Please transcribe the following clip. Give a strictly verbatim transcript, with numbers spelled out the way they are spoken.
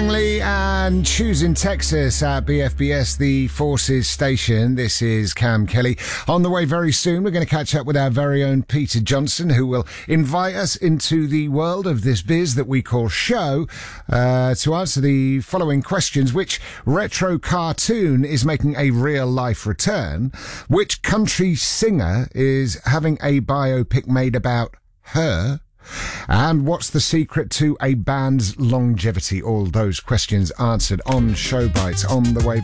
Langley and Choosing Texas at B F B S, the Forces station. This is Cam Kelly. On the way very soon, we're going to catch up with our very own Peter Johnson, who will invite us into the world of this biz that we call show uh, to answer the following questions. Which retro cartoon is making a real-life return? Which country singer is having a biopic made about her? And what's the secret to a band's longevity? All those questions answered on Show Bites on the way.